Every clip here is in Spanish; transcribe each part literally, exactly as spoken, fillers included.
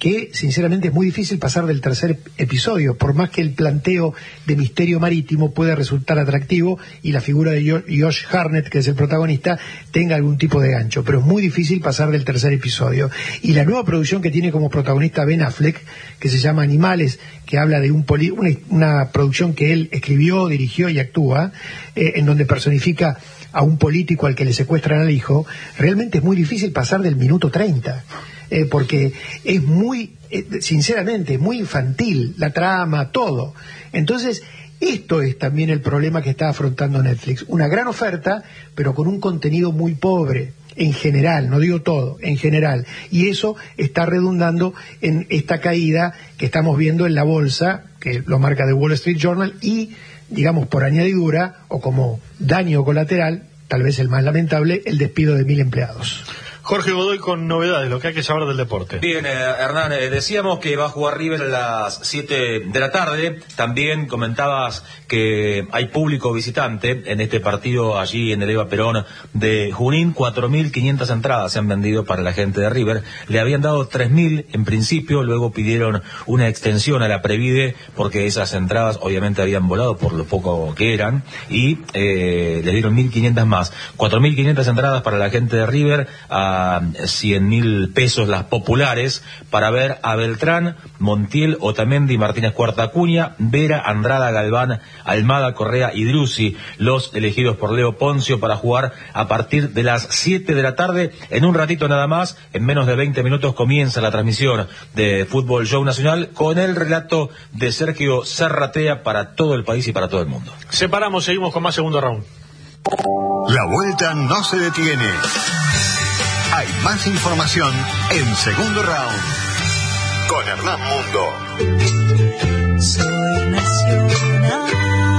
que sinceramente es muy difícil pasar del tercer episodio, por más que el planteo de misterio marítimo pueda resultar atractivo y la figura de Josh Hartnett, que es el protagonista, tenga algún tipo de gancho, pero es muy difícil pasar del tercer episodio. Y la nueva producción que tiene como protagonista Ben Affleck, que se llama Animales, que habla de un poli una, una producción que él escribió, dirigió y actúa, eh, en donde personifica a un político al que le secuestran al hijo, realmente es muy difícil pasar del minuto treinta, eh, porque es muy, eh, sinceramente, muy infantil, la trama, todo. Entonces, esto es también el problema que está afrontando Netflix. Una gran oferta, pero con un contenido muy pobre, en general, no digo todo, en general. Y eso está redundando en esta caída que estamos viendo en la bolsa, que lo marca The Wall Street Journal, y, digamos, por añadidura, o como daño colateral, tal vez el más lamentable, el despido de mil empleados. Jorge Godoy con novedades, lo que hay que saber del deporte. Bien, eh, Hernán, eh, decíamos que va a jugar River a las siete de la tarde. También comentabas que hay público visitante en este partido allí en el Eva Perón de Junín. cuatro mil quinientas entradas se han vendido para la gente de River. Le habían dado tres mil en principio, luego pidieron una extensión a la Previde porque esas entradas obviamente habían volado por lo poco que eran y eh, les dieron mil quinientas más. cuatro mil quinientas entradas para la gente de River, a cien mil pesos las populares, para ver a Beltrán, Montiel, Otamendi, Martínez Cuarta Acuña, Vera, Andrada, Galván, Almada, Correa y Drusi, los elegidos por Leo Poncio para jugar a partir de las siete de la tarde. En un ratito nada más, en menos de veinte minutos, comienza la transmisión de Fútbol Show Nacional con el relato de Sergio Serratea para todo el país y para todo el mundo. Separamos, seguimos con más segundo round. La vuelta no se detiene. Hay más información en Segundo Round con Hernán Mundo. Soy nacional.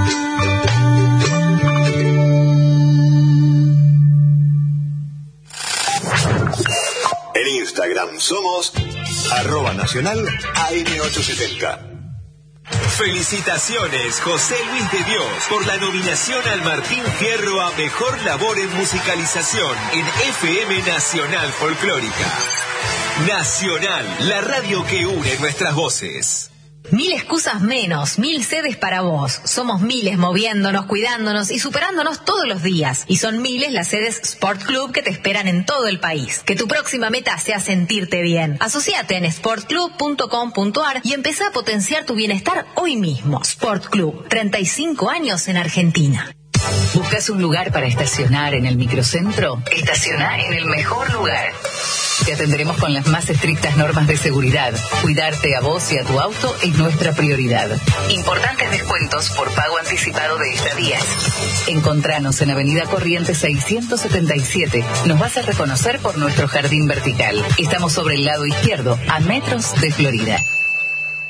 En Instagram somos arroba nacional A M ochocientos setenta. Felicitaciones, José Luis de Dios, por la nominación al Martín Fierro a Mejor Labor en Musicalización en F M Nacional Folclórica. Nacional, la radio que une nuestras voces. Mil excusas menos, mil sedes para vos. Somos miles moviéndonos, cuidándonos y superándonos todos los días. Y son miles las sedes Sport Club que te esperan en todo el país. Que tu próxima meta sea sentirte bien. Asociate en sport club punto com punto a r y empezá a potenciar tu bienestar hoy mismo. Sport Club, treinta y cinco años en Argentina. ¿Buscas un lugar para estacionar en el microcentro? Estaciona en el mejor lugar. Te atenderemos con las más estrictas normas de seguridad. Cuidarte a vos y a tu auto es nuestra prioridad. Importantes descuentos por pago anticipado de estadías. Encontranos en Avenida Corrientes seiscientos setenta y siete. Nos vas a reconocer por nuestro jardín vertical. Estamos sobre el lado izquierdo, a metros de Florida.